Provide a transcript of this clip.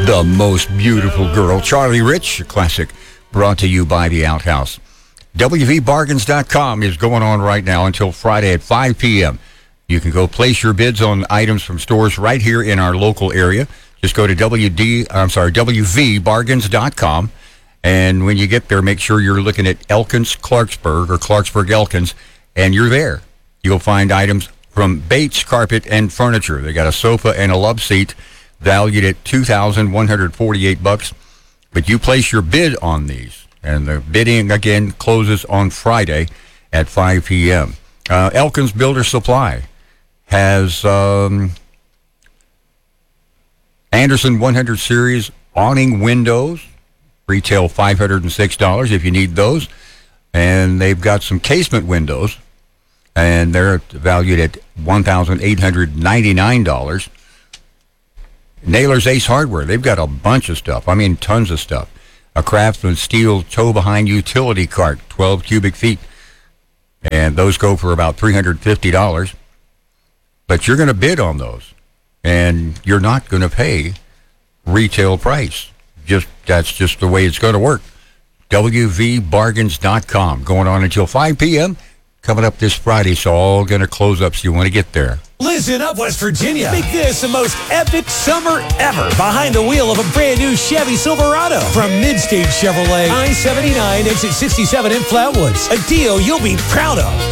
The Most Beautiful Girl, Charlie Rich, a classic brought to you by The Outhouse. WVBargains.com is going on right now until Friday at 5 p.m. You can go place your bids on items from stores right here in our local area. Just go to WVBargains.com. And when you get there, make sure you're looking at Elkins Clarksburg or Clarksburg Elkins, and you're there. You'll find items from Bates Carpet and Furniture. They got a sofa and a love seat valued at $2,148. But you place your bid on these, and the bidding, again, closes on Friday at 5 p.m. Elkins Builder Supply has Anderson 100 Series awning windows, retail $506 if you need those. And they've got some casement windows, and they're valued at $1,899. Naylor's Ace Hardware, they've got a bunch of stuff. I mean, tons of stuff. A Craftsman steel tow-behind utility cart, 12 cubic feet. And those go for about $350. But you're going to bid on those, and you're not going to pay retail price. That's just the way it's going to work. WVBargains.com, going on until 5 p.m. Coming up this Friday, so all going to close up, so you want to get there. Listen up, West Virginia. Make this the most epic summer ever behind the wheel of a brand new Chevy Silverado from Midstage Chevrolet, I-79, exit 67 in Flatwoods. A deal you'll be proud of.